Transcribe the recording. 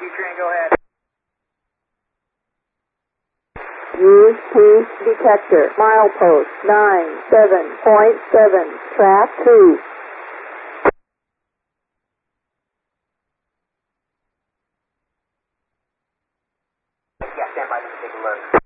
Train, go ahead. Use P detector. Milepost 97.7. Track 2. Yeah, stand by to take a look.